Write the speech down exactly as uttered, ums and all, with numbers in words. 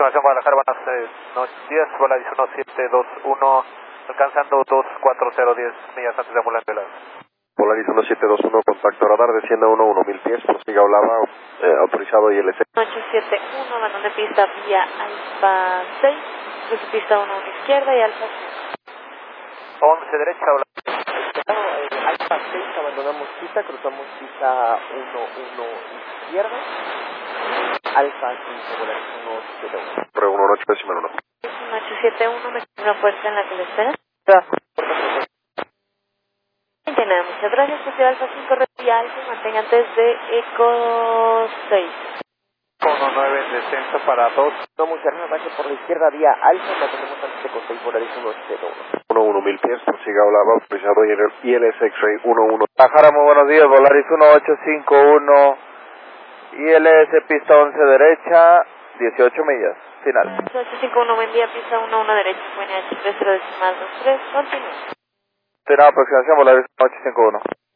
Información Guadalajara, buenas eh, días, Volaris uno siete dos uno, alcanzando dos cuatro cero diez millas antes de ambulante. Volaris uno siete dos uno, contacto radar, descienda uno uno mil pies, prosiga Olava, eh, autorizado I L C. ocho siete uno, abandone pista vía Alfa seis, cruce pista uno uno izquierda y Alfa once derecha, Olava. Eh, Alfa seis, abandonamos pista, cruzamos pista uno uno izquierda. Alfa cinco, Volaris uno siete uno. Prueba uno ocho, decima uno. ocho siete uno, me queda una puerta en la que le espera. Nada, muchas gracias, Sociedad Alfa cinco, Repía Alfa, mantenga antes de Eco seis. uno nueve, descenso para dos. Tomamos terreno ataque por la izquierda vía Alfa, mantenemos antes de Eco seis, Volaris uno siete uno. uno uno mil pies, prosiga Olava, autorizado I L S X-Ray uno uno. Guadalajara, muy buenos días, Volaris uno ocho cinco uno, I L S pista once derecha, dieciocho millas, final. ocho cinco uno, buen día, pista uno uno derecha, N H tres cero decimal dos tres, continúa. Final, aproximación, Volaris uno ocho cinco uno.